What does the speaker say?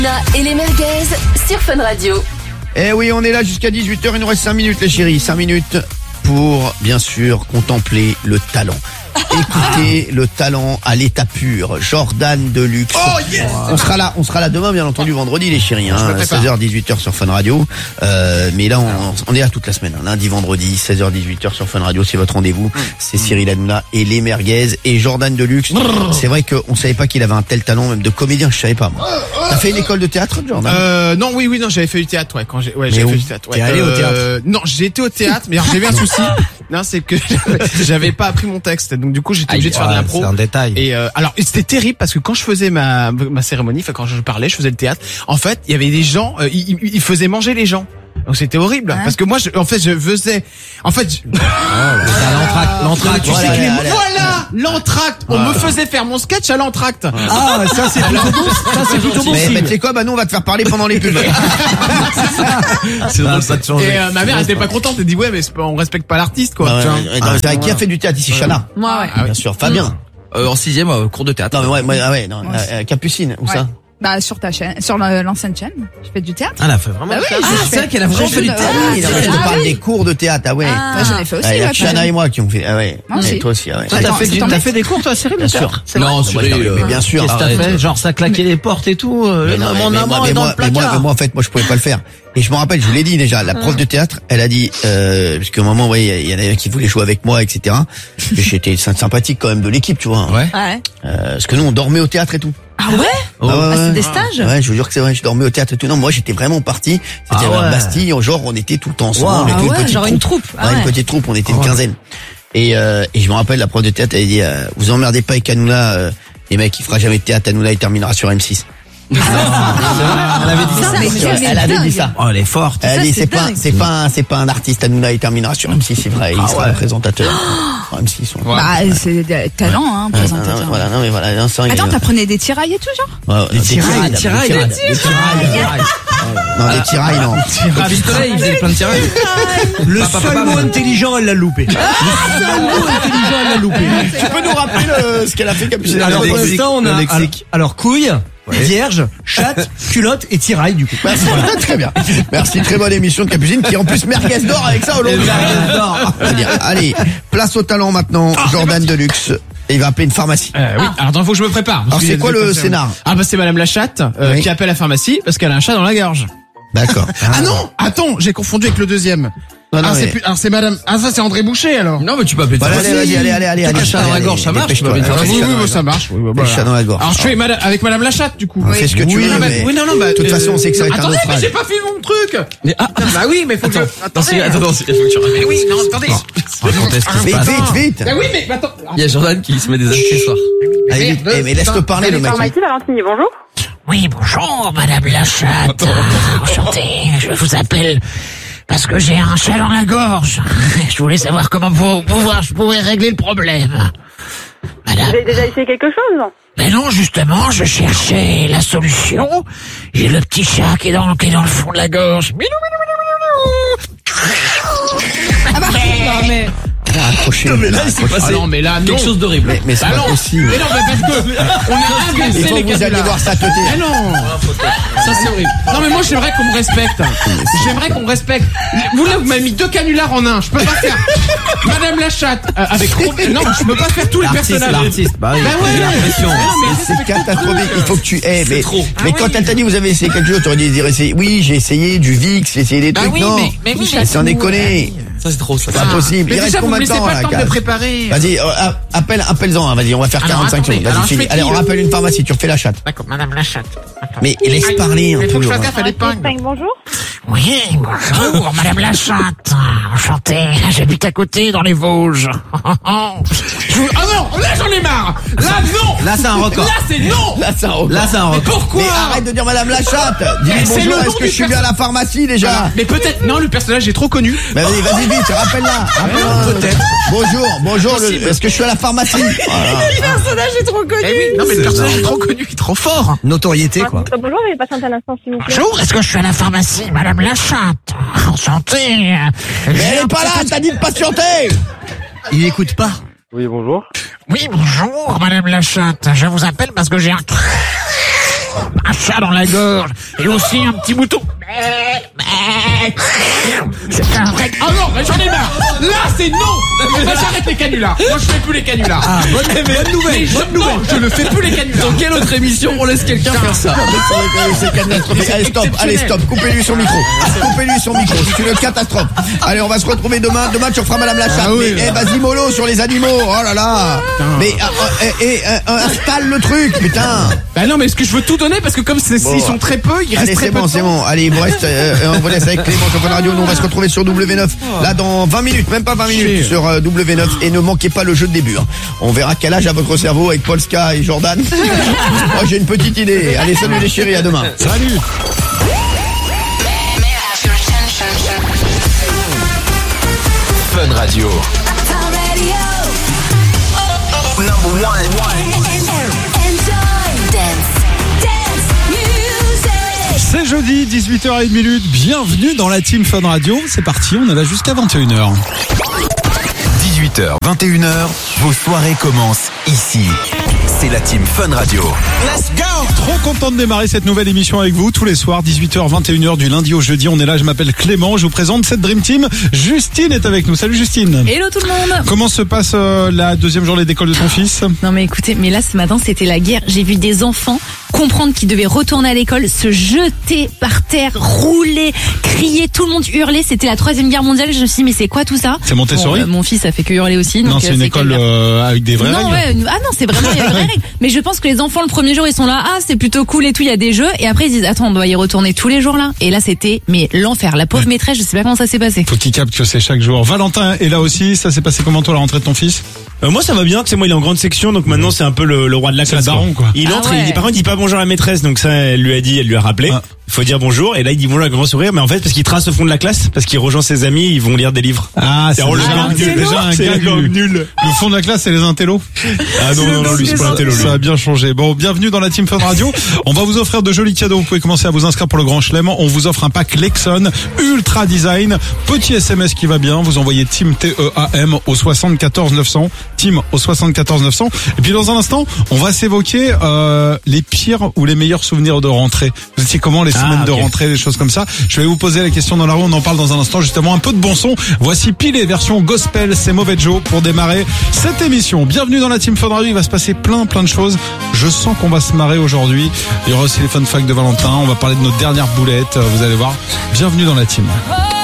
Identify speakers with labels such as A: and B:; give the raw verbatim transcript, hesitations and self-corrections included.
A: Et les merguez sur Fun Radio.
B: Eh oui, on est là jusqu'à dix-huit heures, il nous reste cinq minutes les chéris, cinq minutes pour bien sûr contempler le talent. Écoutez le talent à l'état pur, Jordan Deluxe.
C: Oh yes.
B: On sera là, on sera là demain bien entendu vendredi les chéris, hein, seize heures dix-huit heures sur Fun Radio. Euh, mais là on, on est là toute la semaine, hein, lundi, vendredi, seize heures dix-huit heures sur Fun Radio, c'est votre rendez-vous. C'est Cyril Hanouna et les merguez et Jordan Deluxe. C'est vrai qu'on savait pas qu'il avait un tel talent même de comédien, je savais pas moi. T'as fait une école de théâtre, Jordan?
C: Euh, non, oui, oui, non, j'avais fait du théâtre, ouais, quand j'ai, ouais, j'ai fait du théâtre, ouais.
B: T'es allé
C: euh,
B: au théâtre?
C: Non, j'ai été au théâtre, mais alors j'ai eu un souci. Non, c'est que j'avais pas appris mon texte, donc du coup j'étais obligé de faire de l'impro.
D: C'est un détail.
C: Et euh, alors c'était terrible parce que quand je faisais ma ma cérémonie, enfin quand je parlais, je faisais le théâtre. En fait, il y avait des gens, euh, ils, ils faisaient manger les gens. Donc c'était horrible, hein? Parce que moi, je, en fait, je faisais, en fait, je...
D: Oh, l'entracte, l'entracte.
C: tu sais
B: Voilà,
C: que les...
B: voilà.
C: voilà, l'entracte. On me faisait faire mon sketch à l'entracte.
D: Ah, ça c'est plutôt bon. Ça c'est plutôt bon
B: Mais, mais
D: signe.
B: tu sais quoi, bah nous on va te faire parler pendant les pubs.
D: C'est drôle ça de changer.
C: Et euh, ma mère elle était pas contente, elle dit ouais mais c'est pas, on respecte pas l'artiste quoi.
B: Ouais,
C: tu vois.
B: ouais, non, c'est vrai, qui a fait du théâtre ici? Chana.
E: Moi, ouais.
C: Ah oui.
B: Bien sûr, Fabien.
F: Euh, en sixième, euh, cours de théâtre.
B: Non mais ouais, moi, ah ouais, non, euh, Capucine, où
E: Ouais.
B: ça?
E: Bah, sur ta chaîne, sur la- l'ancienne chaîne. Je fais du théâtre.
D: Ah, elle a fait vraiment.
E: Bah oui,
D: ça.
E: je
D: Ah,
E: fais-
D: c'est vrai qu'elle a vraiment
E: je
D: fait du
E: fais-
D: théâtre.
E: Ah,
B: Oui, non, mais je
E: ah,
B: te parle
E: oui.
B: des cours de théâtre, ah ouais.
E: Ah, moi, j'en ai fait aussi.
B: Ah, il y a
E: ouais,
B: Chana
E: pareil.
B: et moi qui ont fait, ah ouais.
E: Moi
B: Et
E: aussi.
B: toi aussi, ah ouais.
D: Toi,
E: Attends,
D: t'as fait,
E: c'est
D: du-
E: ton
D: t'as
E: mec
D: fait des cours, toi, Cyril?
B: Bien sûr.
E: C'est vrai.
F: Non,
B: Moi,
F: Cyril,
B: je
F: euh,
B: mais bien sûr.
D: Qu'est-ce que t'as
B: arrête.
D: fait? Genre, ça claquait les portes et tout. euh,
B: Mais non, mais-
D: Mon
B: mais
D: amant
B: moi,
D: est
B: mais
D: dans
B: moi,
D: le
B: mais moi,
D: placard.
B: mais moi, en fait, moi, je pouvais pas le faire. Et je me rappelle, je vous l'ai dit déjà, la prof de théâtre, elle a dit, euh, parce qu'à un moment, ouais, il y en avait qui voulaient jouer avec moi, et cetera. Et j'étais sympathique quand même de l'équipe, tu vois.
F: Ouais.
E: Ouais.
B: Euh, parce que nous, on dormait au théâtre et tout.
E: Ah ouais?
B: Ah ouais,
E: Ah,
B: ouais.
E: c'est des stages?
B: Ouais, je vous jure que c'est vrai, je dormais au théâtre et tout. Non, moi, j'étais vraiment parti. C'était
D: Ah
B: à
D: ouais.
B: Bastille, genre, on était tout le temps ensemble.
D: Wow.
B: et tout,
E: Ah ouais, genre une troupe. Ah
B: Ouais, une
E: ouais.
B: petite troupe, on était une
D: Ah ouais.
B: quinzaine. Et, euh, et je me rappelle, la prof de théâtre, elle a dit, euh, vous emmerdez pas avec Hanouna, euh, les mecs, il fera jamais de théâtre, Hanouna, il terminera sur M six.
D: Elle avait dit ça.
E: Mais ça, mais
B: Elle avait
E: dingue.
B: dit ça.
D: Oh, elle est forte.
B: Elle a
E: Ça,
B: dit,
E: c'est
B: c'est pas,
E: dingue.
B: c'est pas, un- c'est pas un artiste, Hanouna, il terminera sur M six, c'est vrai, il sera un présentateur. Sur M six, on...
E: Bah, c'est des talents, hein,
B: Ouais, non,
E: présentateur.
B: non, voilà, non, mais voilà, non, ça, il y a-
E: Attends, t'apprenais des tirailles et tout, genre?
B: Ouais,
D: Des
B: non,
D: tirailles, des
B: tirades,
D: tirailles.
B: des tirades. Non, des tirailles, non.
F: Au pistolet, il faisait plein de tirages.
D: Le
F: Papa,
D: seul
F: papa,
D: mot
F: mais-
D: intelligent, elle l'a loupé. Le seul mot intelligent, elle l'a loupé.
B: Tu peux nous rappeler le- ce qu'elle a fait, Capucine?
D: Alors, pour
B: Le
D: l'instant, on a,
B: le
D: alors,
B: lexique.
D: alors, couille, vierge, chatte, culotte et tiraille, du coup.
B: Merci, très bien. Merci, très bonne émission de Capucine qui en plus merguez d'or avec ça au long. Très bien. Allez, place au talent maintenant, Jordan Deluxe. Et il va appeler une pharmacie.
C: Euh, oui. Alors, attends, faut que je me prépare. Parce
B: Alors,
C: qu'il y
B: c'est
C: a
B: quoi
C: des
B: le
C: personnes-
B: scénar?
C: Ah, bah, c'est Madame la chatte, euh,
B: Oui.
C: qui appelle la pharmacie parce qu'elle a un chat dans la gorge.
B: D'accord.
C: Ah, non! Attends, j'ai confondu avec le deuxième.
B: Non, non,
C: ah, c'est
B: mais-
C: plus, alors c'est Madame, ah, ça c'est André Boucher, alors.
F: Non, mais tu peux appeler
B: Voilà,
F: ça.
B: allez, vas-y, allez, allez, allez, allez.
F: Un chat dans la gorge, ça marche,
B: Dépêche-toi.
F: tu peux appeler ça.
C: Ah, oui,
B: Chat
C: oui,
B: dans la
C: oui, ça marche. Oui, bah,
B: gorge.
C: voilà.
B: Chat dans la gorge.
C: Alors, je fais madame, avec Madame la chatte, du coup.
B: Fais ce que tu
C: Oui,
B: veux,
C: non,
B: mais-
C: oui, non, non, bah,
B: de toute
C: euh,
B: façon, on sait que ça va être un
C: attendez, mais
B: naufrage.
C: j'ai pas fait mon truc!
F: Mais, ah,
C: Bah oui, mais faut que,
F: non,
C: attendez.
F: c'est, attends, attends, c'est, faut que tu
C: Mais
F: ramènes.
C: oui, non, attendez.
D: Racontez ce qui se
B: Vite,
D: passe.
B: vite, vite.
C: Bah oui, mais, bah, attends.
F: Il y a Jordan qui se met des accessoires.
B: Allez, vite. Eh, mais laisse-le parler, le mec.
G: Pharmacie Valentini, bonjour.
H: Oui, bonjour, Madame la chatte. Enchanté, je vous appelle parce que j'ai un chat dans la gorge. Je voulais savoir comment pour pouvoir, je pourrais régler le problème.
G: Vous
H: Madame.
G: avez déjà essayé quelque chose?
H: Mais non, justement, je cherchais la solution. J'ai le petit chat qui est dans, qui est dans le fond de la gorge. Milou, milou, milou, milou.
E: Ah bah, non, mais.
B: Ah, accrochez.
F: Non, mais là, il s'est
C: Ah
F: passé
C: non, mais là, non.
F: quelque chose d'horrible.
B: Mais, mais c'est
C: Bah
B: pas
C: non.
B: possible.
C: Mais non, mais parce que, on a
B: Il
C: inversé
B: faut
C: les
B: que vous alliez
C: canulars.
B: voir sa teuté.
C: Mais non! Ça, c'est horrible. Non, mais moi, j'aimerais qu'on me respecte. J'aimerais qu'on me respecte. Vous, là, vous m'avez mis deux canulars en un. Je peux pas faire Madame la chatte, euh, avec Robin. Non, je peux pas faire tous les
D: L'artiste,
C: personnages.
D: l'artiste. Bah oui,
C: Bah ouais.
D: j'ai l'impression.
C: Mais non, mais
B: C'est catastrophique. Il faut que tu aies. Mais,
F: trop.
B: mais
C: Ah
B: quand
C: oui.
B: elle t'a dit vous avez essayé quelque chose, tu aurais dû dire essayer. Oui, j'ai essayé du Vicks, j'ai essayé des
H: Bah
B: trucs.
H: oui,
B: non.
H: mais- mais oui,
B: Mais
H: mais
B: sans
H: tout,
B: déconner.
F: Ça, c'est trop, ça.
B: C'est pas possible.
C: Mais
B: Il reste
C: déjà, vous me
B: combien de
C: laissez
B: temps,
C: pas
B: là,
C: le temps de me
B: Kat
C: préparer.
B: Vas-y, euh, appelle, appelle-en, hein, vas-y, on va faire
H: Alors,
B: quarante-cinq
H: attendez,
B: secondes.
H: alors,
B: Vas-y,
H: je
B: fini.
H: fais
B: Allez,
H: qui,
B: on
H: là
B: rappelle une pharmacie, tu refais la chatte.
H: D'accord, Madame la chatte. Attends.
B: Mais laisse
C: Aïe,
B: parler un
C: mais faut
B: peu.
C: que je fasse
B: hein.
C: gaffe à l'épingle.
G: cinq, bonjour.
H: Oui, bonjour, Madame la chatte. Enchanté, j'habite à côté, dans les Vosges.
C: Je vous- Ah non, là, j'en ai marre. Là, non.
D: Là, c'est un record.
C: Là, c'est non.
B: Là, c'est un record.
D: Là, c'est un
C: Mais
D: record.
C: pourquoi?
B: Mais arrête de dire Madame la chatte. Dis
C: Mais c'est
B: bonjour,
C: le nom
B: est-ce que
C: du
B: je suis bien à la pharmacie déjà?
C: Mais peut-être, non, le personnage est trop connu.
B: Mais vas-y, vas-y vite, rappelle-la. Rappelle-la.
C: Peut-être.
B: Bonjour, bonjour, le- est-ce que je suis à la pharmacie? Voilà.
E: Le personnage est trop connu.
C: Eh oui, non, mais le personnage est trop connu, il est trop fort.
D: Notoriété, quoi.
G: Ah, bonjour, veuillez patienter un instant, s'il vous plaît.
H: Bonjour, est-ce que je suis à la pharmacie, Madame la chatte? Enchanté.
B: Mais elle est pas là, t'as dit de patienter.
D: Il écoute pas.
G: Oui, bonjour.
H: Oui, bonjour, Madame la chatte. Je vous appelle parce que j'ai un... un chat dans la gorge et aussi un petit mouton. C'est un vrai...
C: Ah non, mais j'en ai marre. Là, c'est non. Moi, j'arrête les canulars. Moi, je fais plus les canulars.
D: Ah, bonne, bonne nouvelle,
C: je,
D: bonne nouvelle.
C: Non, je ne fais plus les canulars.
F: Dans quelle autre émission on laisse quelqu'un faire ça?
B: C'est catastrophique. Allez, stop, allez, stop. Coupez-lui son micro. Coupez-lui son micro. C'est une catastrophe. Allez, on va se retrouver demain. Demain, tu referas Madame la chatte.
C: Ah oui,
B: mais, eh, vas-y, mollo sur les animaux. Oh là là. Mais, euh, euh, eh, euh, installe le truc, putain.
C: Bah non, mais est-ce que je veux tout donner parce que comme c'est,
B: Bon.
C: ils sont très peu, il reste
B: Allez,
C: très
B: c'est
C: peu
B: bon,
C: de
B: c'est
C: temps.
B: bon. Allez, il vous reste, euh, on vous laisse avec Clément sur Fun Radio. Nous, on va se retrouver sur W neuf. Là, dans vingt minutes, même pas vingt minutes,
C: Chier.
B: sur euh, W neuf. Et ne manquez pas le jeu de début. Hein. On verra quel âge a votre cerveau avec Polska et Jordan. Moi, j'ai une petite idée. Allez, salut les chéris, à demain.
D: Salut.
I: Fun Radio. Number one.
J: C'est jeudi, dix-huit heures trente minutes. Bienvenue dans la Team Fun Radio. C'est parti, on est là jusqu'à vingt et une heures.
I: dix-huit heures, vingt et une heures, vos soirées commencent ici. C'est la Team Fun Radio.
J: Let's go! Trop content de démarrer cette nouvelle émission avec vous tous les soirs, dix-huit heures, vingt et une heures du lundi au jeudi. On est là, je m'appelle Clément, je vous présente cette Dream Team. Justine est avec nous. Salut Justine.
E: Hello tout le monde.
J: Comment se passe euh, la deuxième journée d'école de ton fils?
E: Non mais écoutez, mais là ce matin c'était la guerre. J'ai vu des enfants comprendre qu'ils devaient retourner à l'école, se jeter par terre, rouler, crier, tout le monde hurlait. C'était la troisième guerre mondiale. Je me suis dit mais c'est quoi tout ça?
J: C'est Montessori?
E: Bon, euh, Mon fils a fait que hurler aussi.
J: Non,
E: donc,
J: c'est
E: euh,
J: une école
E: calme.
J: euh, avec des vraies
E: Non,
J: règles.
E: ouais, ah non, c'est vraiment, il y a des vraies règles. Mais je pense que les enfants, le premier jour, ils sont là, ah, c'est plutôt cool et tout, il y a des jeux. Et après, ils disent, attends, on doit y retourner tous les jours là. Et là, c'était, mais l'enfer. La pauvre maîtresse, je sais pas comment ça s'est passé.
J: Faut qu'il capte que c'est chaque jour. Valentin est là aussi. Ça s'est passé comment toi la rentrée de ton fils?
K: Euh, moi ça va bien, tu sais moi il est en grande section donc maintenant c'est un peu le, le roi de la
J: C'est
K: classe.
J: le daron, quoi.
K: Il
E: Ah
K: entre,
E: ouais.
K: il dit par contre il dit pas bonjour à la maîtresse donc ça elle lui a dit, elle lui a rappelé.
J: Ah.
K: Il faut dire bonjour et là il dit bonjour avec un grand sourire mais en fait parce qu'il trace au fond de la classe parce qu'il rejoint ses amis ils vont lire des livres.
J: Ah, c'est
K: on le
J: déjà,
K: gang
J: c'est
K: nul.
J: déjà un
K: C'est
J: gars
K: le gang
J: nul.
K: nul.
J: Le fond de la classe, c'est les intellos.
K: Ah non non non lui c'est pas un télo lui.
J: Ça a bien changé. Bon, bienvenue dans la Team Fun Radio. On va vous offrir de jolis cadeaux. Vous pouvez commencer à vous inscrire pour le Grand Chelem. On vous offre un pack Lexon Ultra Design. Petit S M S qui va bien. Vous envoyez Team T E A M au soixante-quatorze neuf cents. Team au soixante-quatorze neuf cents. Et puis dans un instant, on va s'évoquer euh, les pires ou les meilleurs souvenirs de rentrée. Vous étiez comment les semaines
K: Ah,
J: de
K: ok.
J: rentrée, des choses comme ça. Je vais vous poser la question dans la rue. On en parle dans un instant. Justement, un peu de bon son. Voici Pilé version gospel. C'est Mauvais Joe pour démarrer cette émission. Bienvenue dans la Team Fun Radio. Il va se passer plein plein de choses. Je sens qu'on va se marrer aujourd'hui. Il y aura aussi les fun facts de Valentin. On va parler de nos dernières boulettes. Vous allez voir. Bienvenue dans la team.